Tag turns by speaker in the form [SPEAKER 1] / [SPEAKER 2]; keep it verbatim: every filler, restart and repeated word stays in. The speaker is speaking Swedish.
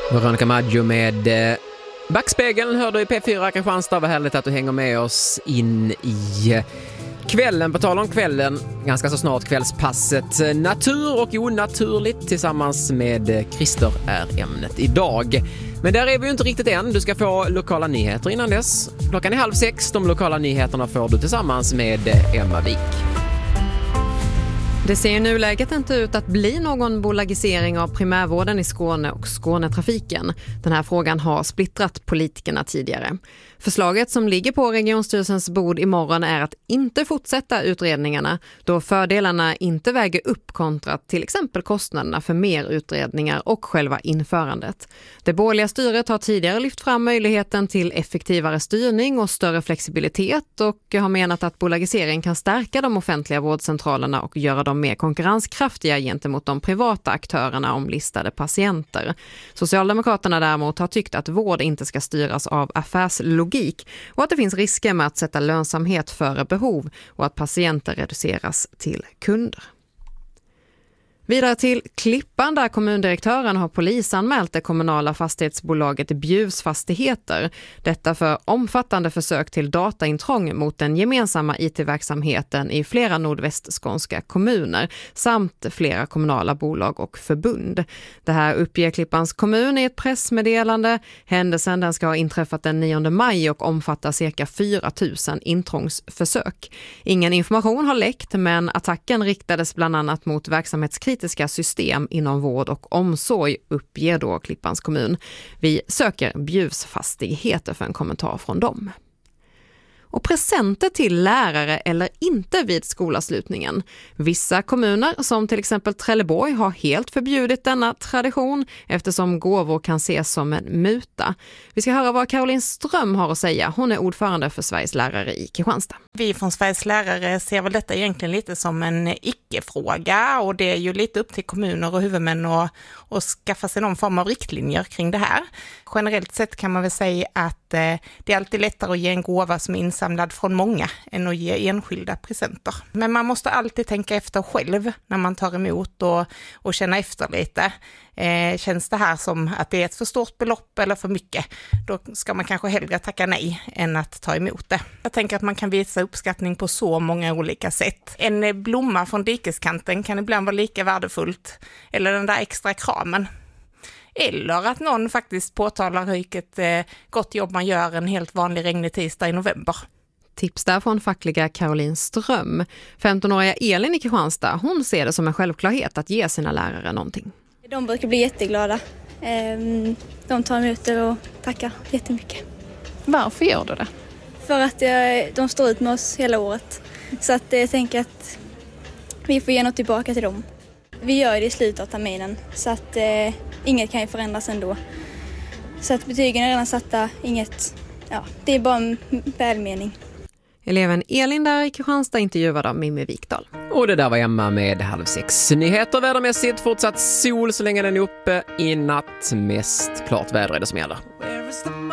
[SPEAKER 1] Veronica Maggio med eh, Backspegeln hör du i P fyra Kristianstad. Vad härligt att du hänger med oss in i eh, kvällen. På tal om kvällen, ganska så snart kvällspasset. Natur och onaturligt tillsammans med Christer är ämnet idag. Men där är vi ju inte riktigt än. Du ska få lokala nyheter innan dess. Klockan är halv sex. De lokala nyheterna får du tillsammans med Emma Wik.
[SPEAKER 2] Det ser i nuläget inte ut att bli någon bolagisering av primärvården i Skåne och Skånetrafiken. Den här frågan har splittrat politikerna tidigare. Förslaget som ligger på regionstyrelsens bord imorgon är att inte fortsätta utredningarna då fördelarna inte väger upp kontra till exempel kostnaderna för mer utredningar och själva införandet. Det borgerliga styret har tidigare lyft fram möjligheten till effektivare styrning och större flexibilitet och har menat att bolagisering kan stärka de offentliga vårdcentralerna och göra dem mer konkurrenskraftiga gentemot de privata aktörerna om listade patienter. Socialdemokraterna däremot har tyckt att vård inte ska styras av affärslogik och att det finns risker med att sätta lönsamhet före behov och att patienter reduceras till kunder. Vidare till Klippan där kommundirektören har polisanmält det kommunala fastighetsbolaget Bjuvs Fastigheter. Detta för omfattande försök till dataintrång mot den gemensamma I T-verksamheten i flera nordvästskånska kommuner samt flera kommunala bolag och förbund. Det här uppger Klippans kommun i ett pressmeddelande. Händelsen den ska ha inträffat den nionde maj och omfattar cirka fyra tusen intrångsförsök. Ingen information har läckt men attacken riktades bland annat mot verksamhetskritik system inom vård och omsorg uppger då Klippans kommun. Vi söker Bjuvs Fastigheter för en kommentar från dem. Och presenter till lärare eller inte vid skolavslutningen. Vissa kommuner som till exempel Trelleborg har helt förbjudit denna tradition eftersom gåvor kan ses som en muta. Vi ska höra vad Caroline Ström har att säga. Hon är ordförande för Sveriges lärare i Kristianstad.
[SPEAKER 3] Vi från Sveriges lärare ser väl detta egentligen lite som en icke-fråga och det är ju lite upp till kommuner och huvudmän att, att skaffa sig någon form av riktlinjer kring det här. Generellt sett kan man väl säga att eh, det är alltid lättare att ge en gåva som är insamlad från många än att ge enskilda presenter. Men man måste alltid tänka efter själv när man tar emot och, och känna efter lite. Eh, känns det här som att det är ett för stort belopp eller för mycket, då ska man kanske hellre tacka nej än att ta emot det. Jag tänker att man kan visa uppskattning på så många olika sätt. En blomma från dikeskanten kan ibland vara lika värdefullt, eller den där extra kramen. Eller att någon faktiskt påtalar vilket eh, gott jobb man gör en helt vanlig regnig tisdag i november.
[SPEAKER 2] Tips där från fackliga Caroline Ström. femtonåriga Elin i Kristianstad, hon ser det som en självklarhet att ge sina lärare någonting.
[SPEAKER 4] De brukar bli jätteglada. De tar emot det och tackar jättemycket.
[SPEAKER 5] Varför gör du det?
[SPEAKER 4] För att de står ut med oss hela året. Så att jag tänker att vi får ge något tillbaka till dem. Vi gör det i slutet av terminen så att eh, inget kan ju förändras ändå. Så att betygen är redan satta, inget, ja, det är bara en välmening.
[SPEAKER 2] Eleven Elin där i Kristianstad intervjuad av Mimmi Vikdahl.
[SPEAKER 1] Och det där var Emma med halv sex. Nyheter vädermässigt, fortsatt sol så länge den är uppe. I natt mest klart väder är det som gäller.